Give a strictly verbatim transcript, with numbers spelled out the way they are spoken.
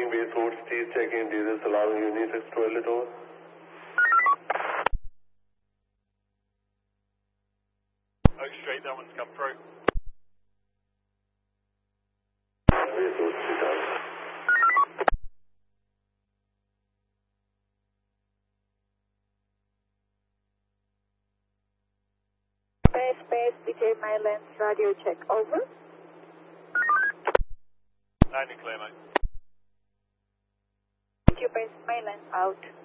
checking base roads, please checking diesel, allowing unisex toilet over. Oak Street, that one's come through. Base roads, three times. Space, space, B J Mylands, radio check, over. Landing clear, mate. Thank you, base Mylands, out.